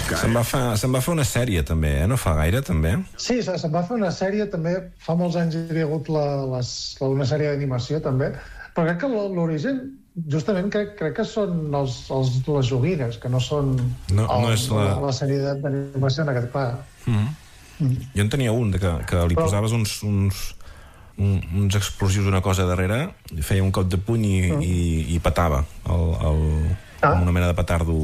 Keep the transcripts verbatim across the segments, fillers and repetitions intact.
Se'n va, fa, se'n va fer una sèrie, també, eh? No fa gaire, també? Sí, se- se'n va fer una sèrie, també. Fa molts anys hi havia hagut la, les, la, una sèrie d'animació, també. Però crec que l- l'origen, justament, crec, crec que són els, els, les joguines, que no són No, el, no és la... la sèrie d'animació, en aquest clar. Mm-hmm. Mm. Jo en tenia un, de que, que li Però... posaves uns, uns, un, uns explosius, una cosa darrere, feia un cop de puny i, mm. i, i petava el, el, ah. com una mena de petardo.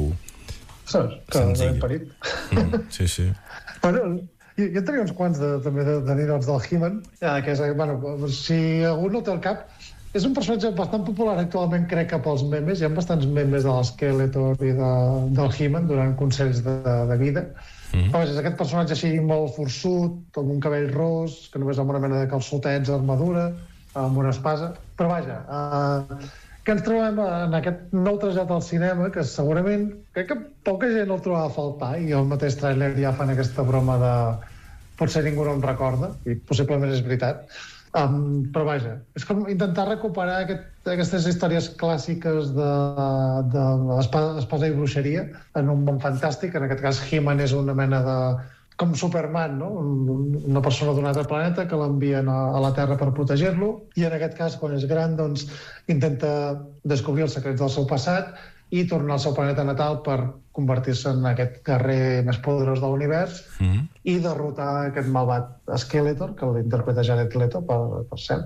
Saps? Que ben parit. Mm, sí, sí. Bueno, jo, jo tenia uns quants de, també de, de ninots del He-Man, eh, que és, bueno, si algú no té el cap, és un personatge bastant popular actualment, crec que pels memes. Hi ha bastants memes de l'Skeletor i de, del He-Man durant consells de, de vida. Mm. Però és aquest personatge així molt forçut, amb un cabell ros, que només amb una mena de calçotets, armadura, amb una espasa. Però vaja, eh, que ens trobem en aquest nou trasllat al cinema, que segurament, crec que poca gent el trobava a faltar, i al mateix tràiler ja fan aquesta broma de potser ningú no en recorda, i possiblement és veritat. Um, però vaja, és com intentar recuperar aquest, aquestes històries clàssiques de, de espasa, espasa i bruixeria en un món fantàstic. En aquest cas, He-Man és una mena de... com Superman, no? Una persona d'un altre planeta que l'envien a, a la Terra per protegir-lo, i en aquest cas, quan és gran, doncs, intenta descobrir els secrets del seu passat i tornar al seu planeta natal per convertir-se en aquest guerrer més poderós de l'univers mm. i derrotar aquest malvat Skeletor, que l'interpreta Jared Leto, per, per cert.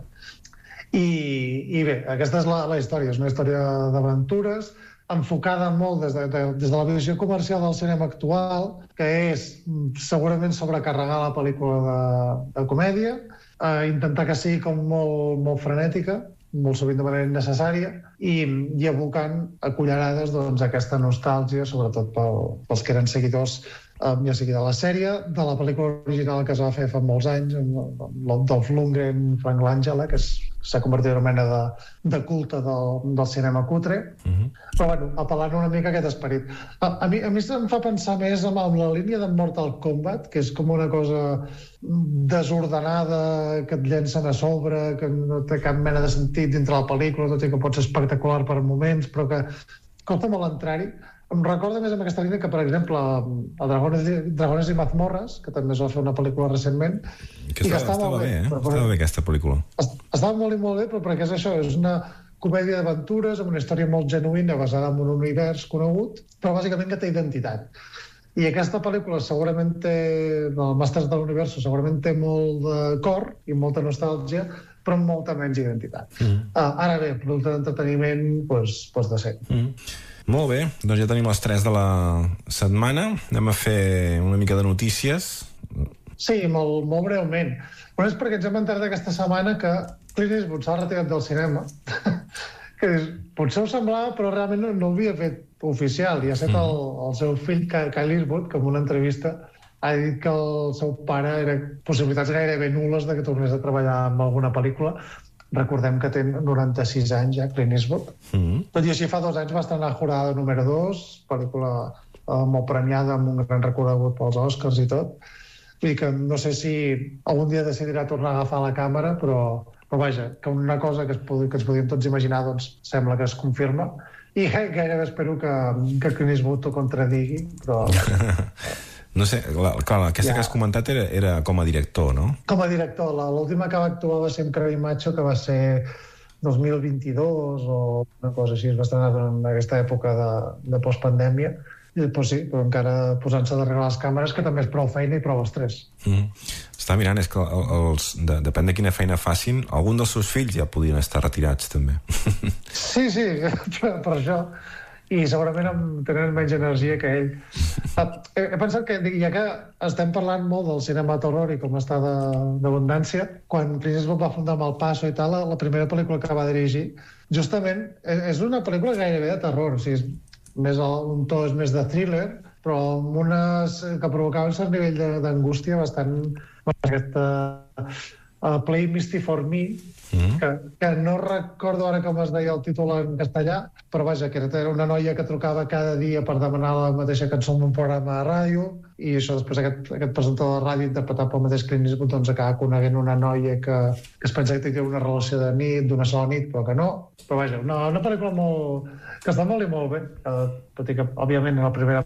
I, I bé, aquesta és la, la història, és una història d'aventures, enfocada molt des de, de, des de la visió comercial del cinema actual, que és segurament sobrecarregar la pel·lícula de, de comèdia, eh, intentar que sigui com molt, molt frenètica, molt sovint de manera innecessària, i, i evocant a cullerades doncs, aquesta nostàlgia, sobretot pel, pels que eren seguidors, eh, ja sigui de la sèrie, de la pel·lícula original que es va fer fa molts anys, amb, amb Dolph Lundgren, Frank Langella, que s'ha convertit en una mena de, de culte del, del cinema cutre. Mm-hmm. Però, bueno, apel·lant una mica a aquest esperit. A, a, mi, a mi em fa pensar més en, en la línia de Mortal Kombat, que és com una cosa desordenada, que et llencen a sobre, que no té cap mena de sentit dintre la pel·lícula, tot i que pot ser espectacular per moments, però que costa molt entrar-hi. Em recorda més amb aquesta línia que, per exemple, a Dragones, Dragones i Mazmorras, que també es va fer una pel·lícula recentment, que estava, i que estava, estava bé, bé eh? Però, estava bé aquesta pel·lícula. Estava molt i molt bé, però perquè és això, és una comèdia d'aventures amb una història molt genuïna basada en un univers conegut, però bàsicament que té identitat. I aquesta pel·lícula segurament té, el Masters de l'Univers segurament té molt de cor i molta nostàlgia, però amb molta menys identitat. Mm. Uh, ara bé, producte d'entreteniment, doncs, doncs de ser. Mm. Molt bé, doncs ja tenim les tres de la setmana. Anem a fer una mica de notícies. Sí, molt, molt breument. Però és perquè ens hem enterat aquesta setmana que Clint Eastwood s'ha retirat del cinema, que és, potser ho semblava, però realment no, no ho havia fet oficial. I ha estat mm. el, el seu fill, Kyle Eastwood, que en una entrevista ha dit que el seu pare era possibilitats gairebé nul·les de que tornés a treballar en alguna pel·lícula. Recordem que té noranta-sis anys ja, Clint Eastwood. Mm-hmm. Tot i així, fa dos anys va estrenar Jurada número dos, pel·lícula eh, molt premiada, amb un gran recorregut pels Oscars i tot. Vull dir que no sé si algun dia decidirà tornar a agafar la càmera, però, però vaja, que una cosa que, es pod que ens podíem tots imaginar, doncs sembla que es confirma. I gairebé espero que, que Clint Eastwood ho contradigui, però... No sé, la, clar, aquesta ja. que has comentat era, era com a director, no? Com a director. L'última que va actuar va ser amb Craig Macho, que va ser dos mil vint-i-dos o una cosa així. Es va estrenar en aquesta època de, de postpandèmia. I després sí, però encara posant-se darrere les càmeres, que també és prou feina i prou estrès. Mm. Està mirant, és que els, de, depèn de quina feina facin, algun dels seus fills ja podien estar retirats, també. Sí, sí, per, per això. I segurament tenen menys energia que ell. He, he pensat que, ja que estem parlant molt del cinema terror i com està d'abundància, quan Clint Eastwood va fundar Malpaso i tal, la, la primera pel·lícula que va dirigir, justament és una pel·lícula gairebé de terror, o sigui, és més el, un to és més de thriller, però amb unes que provocava un cert nivell d'angústia bastant... Aquesta uh, Play Misty for Me, Mm. Que, que no recordo ara com es deia el títol en castellà, però vaja, que era una noia que trucava cada dia per demanar la mateixa cançó en un programa de ràdio, i això després aquest, aquest presentador de ràdio interpretat pel mateix Clint Eastwood doncs acaba coneguent una noia que, que es pensa que té una relació de nit, d'una sola nit, però que no. Però vaja, una, una pel·lícula molt, que està molt i molt bé, que, tot i que òbviament en la primera